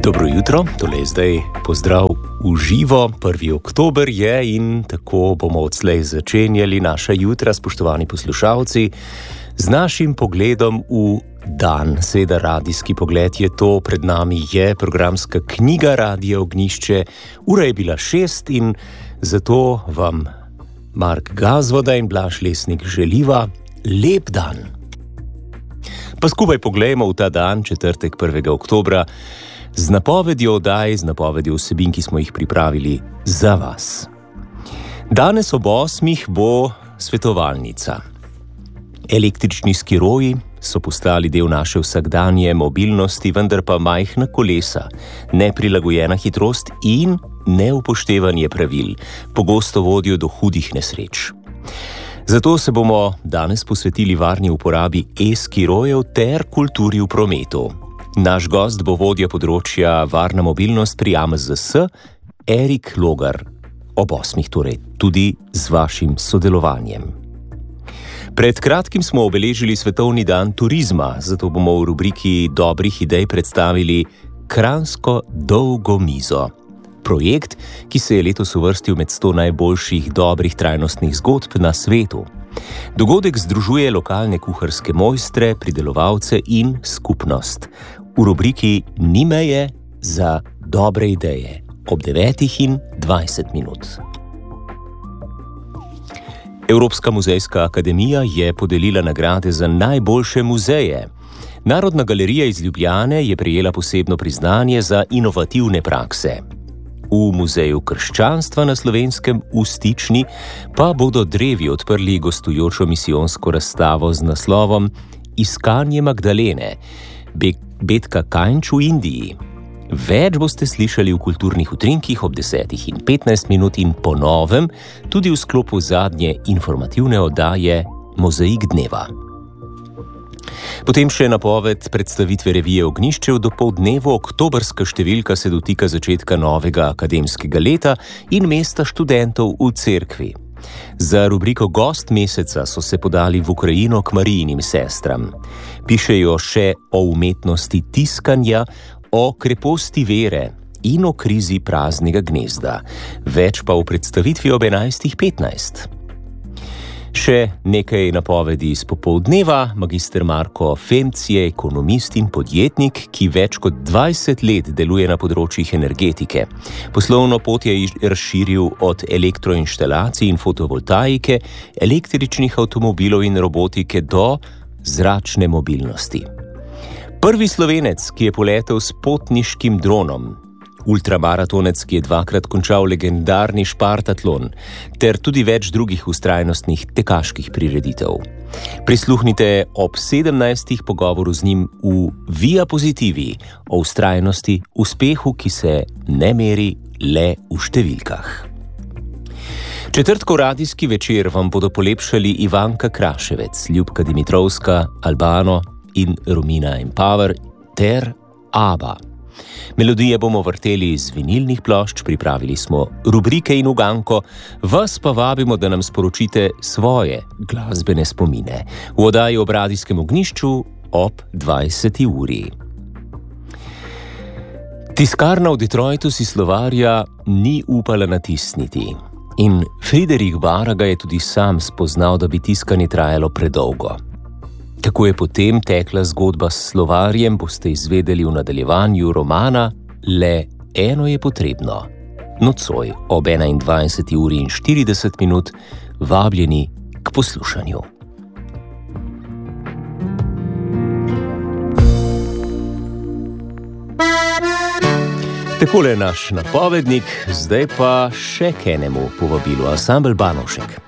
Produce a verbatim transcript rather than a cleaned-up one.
Dobro jutro, tole je zdaj pozdrav v živo, prvi oktober je in tako bomo odslej začenjali naša jutra, spoštovani poslušalci, z našim pogledom v dan. Seveda radijski pogled je to, pred nami je programska knjiga Radio Ognjišče, ura je bila šest in zato vam Mark Gazvoda in Blaž Lesnik želiva lep dan. Pa skupaj poglejmo v ta dan, četrtek prvega oktobra, z napovedjo oddaj, z napovedjo vsebin, ki smo jih pripravili za vas. Danes ob osmih bo svetovalnica. Električni skiroji so postali del naše vsakdanje mobilnosti, vendar pa majhna kolesa, neprilagojena hitrost in neupoštevanje pravil pogosto vodijo do hudih nesreč. Zato se bomo danes posvetili varni uporabi e-skirojev ter kulturi v prometu. Naš gost bo vodja področja varna mobilnost pri A M Z S, Erik Logar, ob osmih torej, tudi z vašim sodelovanjem. Pred kratkim smo obeležili Svetovni dan turizma, zato bomo v rubriki dobrih idej predstavili Kranjsko dolgo mizo. Projekt, ki se je letos uvrstil med sto najboljših dobrih trajnostnih zgodb na svetu. Dogodek združuje lokalne kuharske mojstre, pridelovalce in skupnost. V rubriki Ni meje za dobre ideje ob devetih in dvajset minut. Evropska muzejska akademija je podelila nagrade za najboljše muzeje. Narodna galerija iz Ljubljane je prejela posebno priznanje za inovativne prakse. V Muzeju krščanstva na Slovenskem v Stični pa bodo drevi odprli gostujočo misijonsko razstavo z naslovom Iskanje Magdalene, Betka Kajnč v Indiji. Več boste slišali v kulturnih utrinkih ob desetih in petnajst minut in po novem tudi v sklopu zadnje informativne oddaje Mozaik dneva. Potem še napoved predstavitve revije Ognjišče v dopoldnevu. Oktobrska številka se dotika začetka novega akademskega leta in mesta študentov v cerkvi. Za rubriko Gost meseca so se podali v Ukrajino k Marijinim sestram. Pišejo še o umetnosti tiskanja, o kreposti vere in o krizi praznega gnezda. Več pa v predstavitvi ob enajstih petnajst. Še nekaj napovedi iz popoldneva. Magister Marko Femc je ekonomist in podjetnik, ki več kot dvajset let deluje na področjih energetike. Poslovno pot je razširil od elektroinštalacij in fotovoltaike, električnih avtomobilov in robotike do zračne mobilnosti. Prvi Slovenec, ki je poletel s potniškim dronom, ultramaratonec, ki je dvakrat končal legendarni Špartatlon, ter tudi več drugih vztrajnostnih tekaških prireditev. Prisluhnite ob sedemnajstih pogovoru z njim v Via Positivi o vztrajnosti, uspehu, ki se ne meri le v številkah. Četrtkov radijski večer vam bodo polepšali Ivanka Kraševec, Ljubka Dimitrovska, Albano in Romina Empower ter Aba. Melodije bomo vrteli iz vinilnih plošč, pripravili smo rubrike in uganko, vas pa vabimo, da nam sporočite svoje glasbene spomine v oddaji ob radijskem ognjišču ob dvajseti uri. Tiskarna v Detroitu si slovarja ni upala natisniti in Friedrich Baraga je tudi sam spoznal, da bi tiskanje trajalo predolgo. Kako je potem tekla zgodba s slovarjem, boste izvedeli v nadaljevanju romana Le eno je potrebno. Nocoj ob enaindvajseti uri in štirideset minut, vabljeni k poslušanju. Takole je naš napovednik, zdaj pa še k enemu povabilu, ansambel Banovšek.